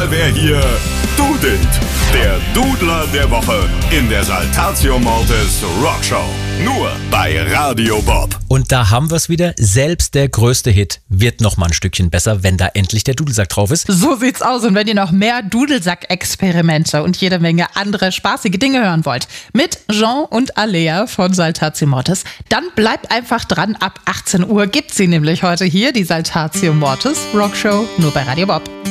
wer hier dudelt. Der Dudler der Woche in der Saltatio Mortis Rockshow. Nur bei Radio Bob. Und da haben wir es wieder. Selbst der größte Hit wird noch mal ein Stückchen besser, wenn da endlich der Dudelsack drauf ist. So sieht's aus. Und wenn ihr noch mehr Dudelsack-Experimente und jede Menge andere spaßige Dinge hören wollt, mit Jean und Alea von Saltatio Mortis, dann bleibt einfach dran. Ab 18 Uhr gibt's sie nämlich heute hier, die Saltatio Mortis Rockshow, nur bei Radio Bob.